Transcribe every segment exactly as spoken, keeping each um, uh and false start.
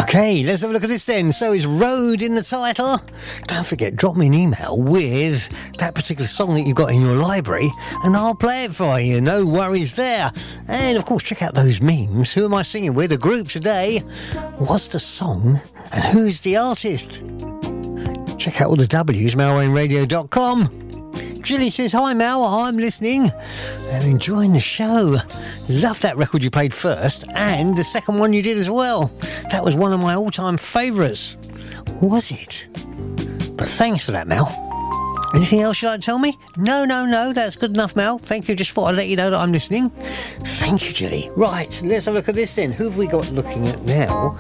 Okay, let's have a look at this then. So is Road in the title? Don't forget, drop me an email with that particular song that you've got in your library and I'll play it for you. No worries there. And of course, check out those memes. Who am I singing with? A group today. What's the song and who's the artist? Check out all the W's, mail wayne radio dot com. Jilly says, hi Mal, I'm listening and enjoying the show. Love that record you played first and the second one you did as well. That was one of my all-time favourites. Was it? But thanks for that, Mel. Anything else you'd like to tell me? No, no, no, that's good enough, Mel. Thank you. Just thought I'd let you know that I'm listening. Thank you, Jilly. Right, let's have a look at this then. Who have we got looking at now?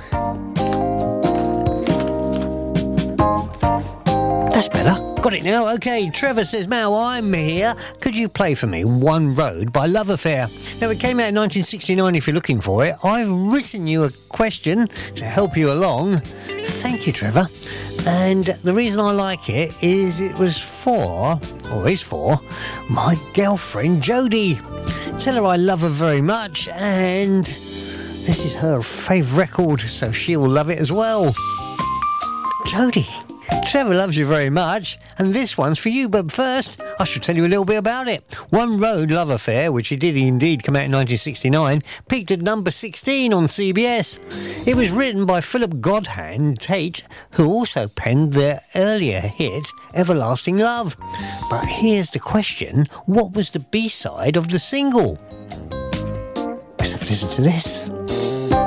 That's better. Got it now. Okay, Trevor says, Mal, I'm here. Could you play for me One Road by Love Affair? Now, it came out in nineteen sixty-nine if you're looking for it. I've written you a question to help you along. Thank you, Trevor. And the reason I like it is it was for, or is for, my girlfriend Jodie. Tell her I love her very much and this is her favourite record, so she'll love it as well. Jodie, Trevor loves you very much, and this one's for you, but first, I should tell you a little bit about it. One Road Love Affair, which it did indeed come out in nineteen sixty-nine, peaked at number sixteen on C B S. It was written by Philip Godhand Tate, who also penned their earlier hit, Everlasting Love. But here's the question, what was the B-side of the single? Let's have a listen to this.